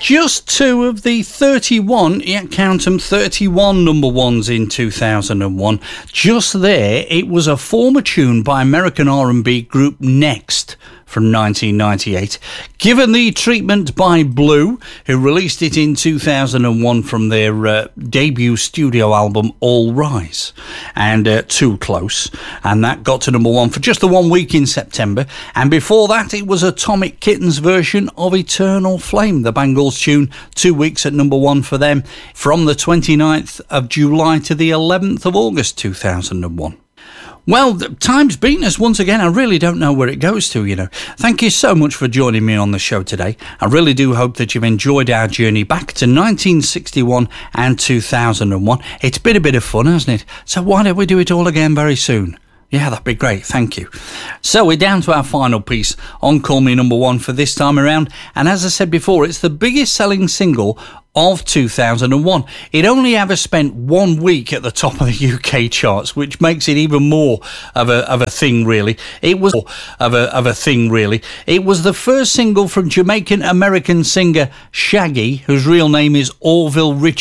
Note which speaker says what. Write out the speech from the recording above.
Speaker 1: Just two of the 31, count them, 31 number ones in 2001. Just there, it was a former tune by American R&B group Next from 1998, given the treatment by Blue, who released it in 2001 from their debut studio album All Rise, and Too Close, and that got to number one for just the 1 week in September. And before that, it was Atomic Kitten's version of Eternal Flame, the Bangles tune, 2 weeks at number one for them from the 29th of July to the 11th of August 2001. Well, time's beaten us once again. I really don't know where it goes to, Thank you so much for joining me on the show today. I really do hope that you've enjoyed our journey back to 1961 and 2001. It's been a bit of fun, hasn't it? So why don't we do it all again very soon? Yeah, that'd be great. Thank you. So we're down to our final piece on Call Me Number One for this time around. And as I said before, it's the biggest selling single of 2001. It only ever spent 1 week at the top of the UK charts, which makes it even more of a thing, really. It was It was the first single from Jamaican American singer Shaggy, whose real name is Orville Richards.